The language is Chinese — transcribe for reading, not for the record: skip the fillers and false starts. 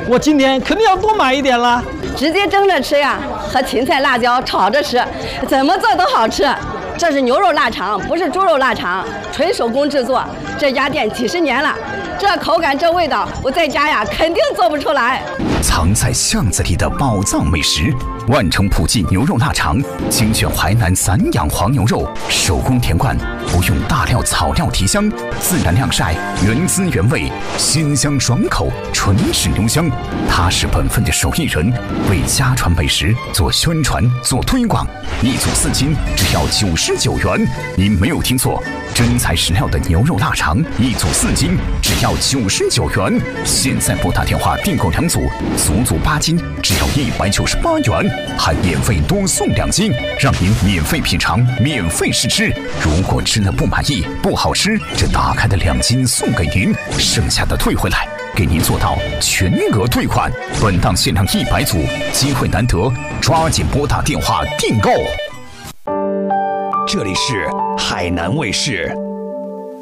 我今天肯定要多买一点了。 直接蒸着吃呀，和芹菜、辣椒炒着吃，怎么做都好吃。这是牛肉腊肠，不是猪肉腊肠，纯手工制作。这家店几十年了，这口感、这味道，我在家呀肯定做不出来。 藏在巷子里的宝藏美食，万城普记牛肉腊肠，精选淮南散养黄牛肉，手工填灌，不用大料草料提香，自然晾晒，原汁原味，鲜香爽口，纯是牛香。他是本分的手艺人，为家传美食做宣传、做推广。一组4斤，只要99元。您没有听错，真材实料的牛肉腊肠，一组4斤，只要99元。现在拨打电话订购2组，足足8斤，只要198元，还免费多送2斤，让您免费品尝，免费试吃。如果吃了不满意、不好吃，这打开的2斤送给您，剩下的退回来，给您做到全额退款。本档限量100组，机会难得，抓紧拨打电话订购。 这里是海南卫视。